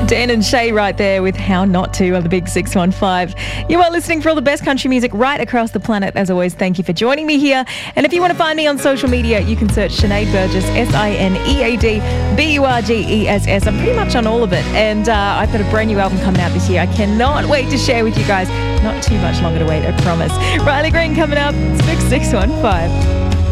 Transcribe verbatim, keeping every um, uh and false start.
Dan and Shay right there with How Not To on the Big six one five. You are listening for all the best country music right across the planet. As always, thank you for joining me here. And if you want to find me on social media, you can search Sinead Burgess, S I N E A D B U R G E S S. I'm pretty much on all of it. And uh, I've got a brand new album coming out this year. I cannot wait to share with you guys. Not too much longer to wait, I promise. Riley Green coming up. It's Big six one five.